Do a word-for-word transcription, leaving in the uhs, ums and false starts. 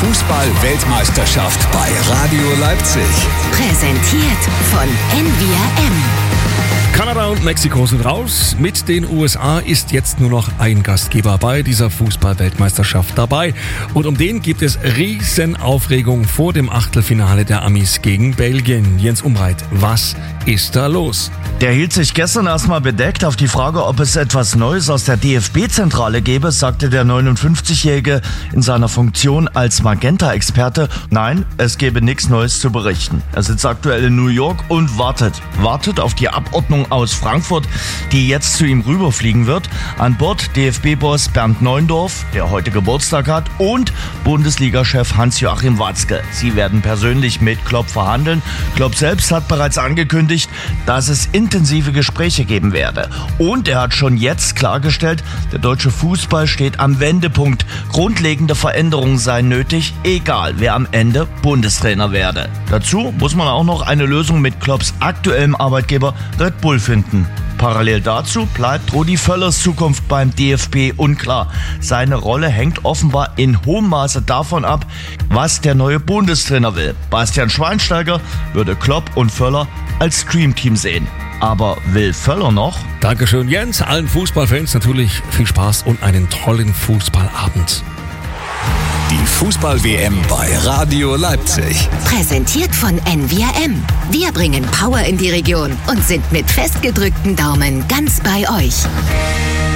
Fußball-Weltmeisterschaft bei Radio Leipzig. Präsentiert von N V R M. Kanada und Mexiko sind raus. Mit den U S A ist jetzt nur noch ein Gastgeber bei dieser Fußball-Weltmeisterschaft dabei. Und um den gibt es riesen Aufregung vor dem Achtelfinale der Amis gegen Belgien. Jens Umreit, was ist da los? Der hielt sich gestern erstmal bedeckt. Auf die Frage, ob es etwas Neues aus der D F B-Zentrale gäbe, sagte der neunundfünfzigjährige in seiner Funktion als Magenta-Experte, nein, es gäbe nichts Neues zu berichten. Er sitzt aktuell in New York und wartet. Wartet auf die Abordnung aus Frankfurt, die jetzt zu ihm rüberfliegen wird. An Bord D F B-Boss Bernd Neuendorf, der heute Geburtstag hat, und Bundesliga-Chef Hans-Joachim Watzke. Sie werden persönlich mit Klopp verhandeln. Klopp selbst hat bereits angekündigt, dass es intensive Gespräche geben werde. Und er hat schon jetzt klargestellt, der deutsche Fußball steht am Wendepunkt. Grundlegende Veränderungen seien nötig, egal wer am Ende Bundestrainer werde. Dazu muss man auch noch eine Lösung mit Klopps aktuellem Arbeitgeber Red Bull finden. Parallel dazu bleibt Rudi Völlers Zukunft beim D F B unklar. Seine Rolle hängt offenbar in hohem Maße davon ab, was der neue Bundestrainer will. Bastian Schweinsteiger würde Klopp und Völler als Dreamteam sehen. Aber will Völler noch? Dankeschön, Jens. Allen Fußballfans natürlich viel Spaß und einen tollen Fußballabend. Die Fußball-W M bei Radio Leipzig. Präsentiert von N V R M. Wir bringen Power in die Region und sind mit festgedrückten Daumen ganz bei euch.